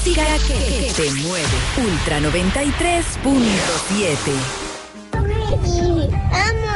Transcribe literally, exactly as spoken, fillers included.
música que te mueve. Ultra noventa y tres punto siete. Amo